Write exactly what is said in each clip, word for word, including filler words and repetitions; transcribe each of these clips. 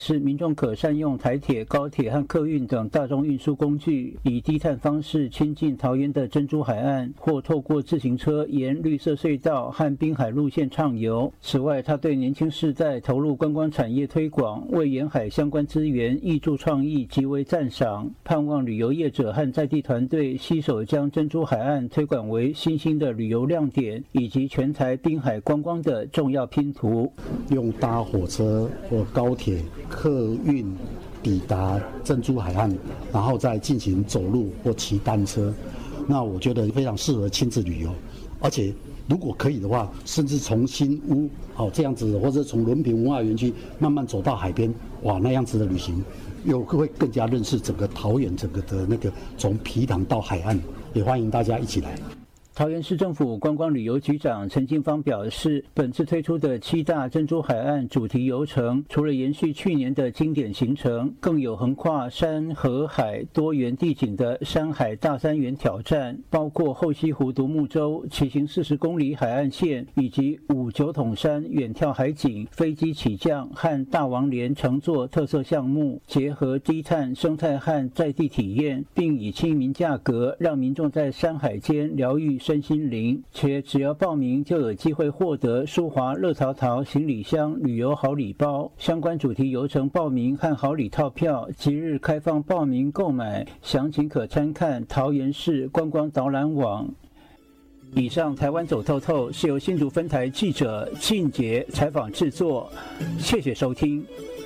是民众可善用台铁、高铁和客运等大众运输工具，以低碳方式亲近桃园的珍珠海岸，或透过自行车沿绿色隧道和滨海路线畅游。此外，他对年轻世代投入观光产业推广、为沿海相关资源挹注创意极为赞赏，盼望旅游业者和在地团队携手将珍珠海岸推广为新兴的旅游亮点，以及全台滨海观光的重要拼图。 用搭火车或高铁、客运抵达珍珠海岸，然后再进行走路或骑单车，那我觉得非常适合亲子旅游。而且如果可以的话，甚至从新屋哦这样子，或者从伦平文化园区慢慢走到海边，哇，那样子的旅行又会更加认识整个桃园整个的那个从埤塘到海岸，也欢迎大家一起来。 桃园市政府观光旅游局长陈金芳表示，本次推出的七大珍珠海岸主题游程，除了延续去年的经典行程，更有横跨山河海多元地景的山海大三元挑战，包括后溪湖独木舟骑行四十公里海岸线，以及五九桶山远眺海景、飞机起降和大王莲乘坐特色项目，结合低碳生态和在地体验，并以亲民价格让民众在山海间疗愈身心灵，且只要报名就有机会获得舒华乐淘淘行李箱旅游好礼包。相关主题游程报名和好礼套票即日开放报名购买，详情可参看桃园市观光导览网。以上台湾走透透是由新竹分台记者庆杰采访制作，谢谢收听。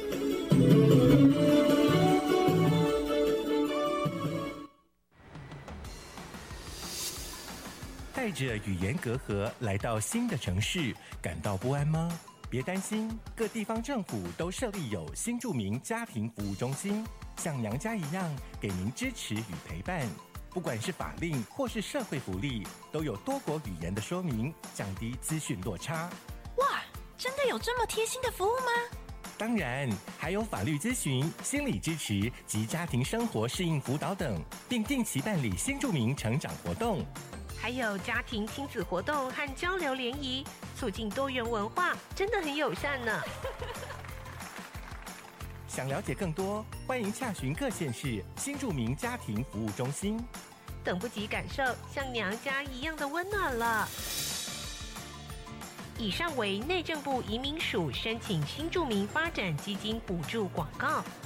带着语言隔阂来到新的城市，感到不安吗？别担心，各地方政府都设立有新住民家庭服务中心，像娘家一样给您支持与陪伴。不管是法令或是社会福利，都有多国语言的说明，降低资讯落差。 哇，真的有这么贴心的服务吗？ 当然，还有法律咨询、心理支持及家庭生活适应辅导等，并定期办理新住民成长活动。 还有家庭亲子活动和交流联谊，促进多元文化，真的很友善呢。 想了解更多，欢迎洽询各县市新住民家庭服务中心。 等不及感受像娘家一样的温暖了。以上为内政部移民署申请新住民发展基金补助广告。